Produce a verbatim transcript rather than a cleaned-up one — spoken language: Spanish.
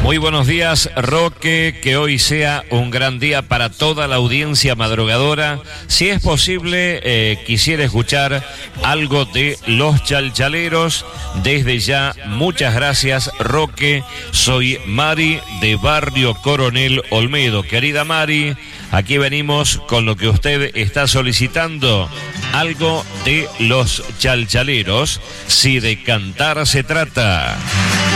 Muy buenos días, Roque, que hoy sea un gran día para toda la audiencia madrugadora. Si es posible, eh, quisiera escuchar algo de Los Chalchaleros. Desde ya, muchas gracias, Roque. Soy Mari de Barrio Coronel Olmedo. Querida Mari, aquí venimos con lo que usted está solicitando, algo de Los Chalchaleros, si de cantar se trata.